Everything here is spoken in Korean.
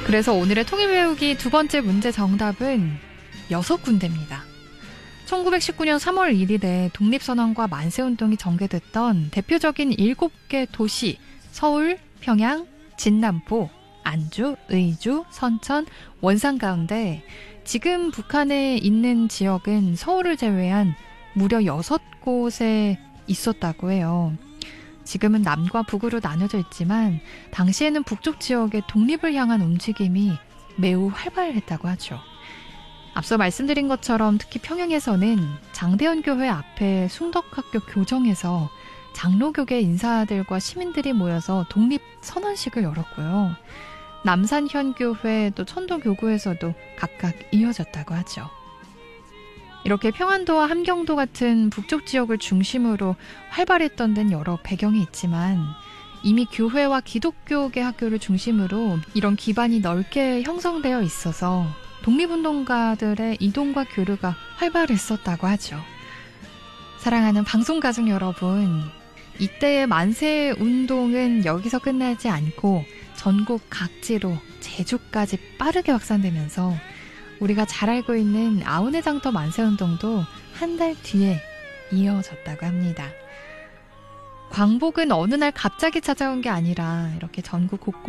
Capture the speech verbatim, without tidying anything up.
그래서 오늘의 통일 외우기 두 번째 문제 정답은 여섯 군데입니다. 천구백십구 년 삼월 일일에 독립선언과 만세운동이 전개됐던 대표적인 일곱 개 도시 서울, 평양, 진남포, 안주, 의주, 선천, 원산 가운데 지금 북한에 있는 지역은 서울을 제외한 무려 여섯 곳에 있었다고 해요. 지금은 남과 북으로 나눠져 있지만 당시에는 북쪽 지역의 독립을 향한 움직임이 매우 활발했다고 하죠. 앞서 말씀드린 것처럼 특히 평양에서는 장대현 교회 앞에 숭덕학교 교정에서 장로교계 인사들과 시민들이 모여서 독립선언식을 열었고요. 남산현교회 또 천도교구에서도 각각 이어졌다고 하죠. 이렇게 평안도와 함경도 같은 북쪽 지역을 중심으로 활발했던 데는 여러 배경이 있지만 이미 교회와 기독교계 학교를 중심으로 이런 기반이 넓게 형성되어 있어서 독립운동가들의 이동과 교류가 활발했었다고 하죠. 사랑하는 방송가족 여러분, 이때의 만세운동은 여기서 끝나지 않고 전국 각지로 제주까지 빠르게 확산되면서 우리가 잘 알고 있는 아우네장터 만세운동도 한 달 뒤에 이어졌다고 합니다. 광복은 어느 날 갑자기 찾아온 게 아니라 이렇게 전국 곳곳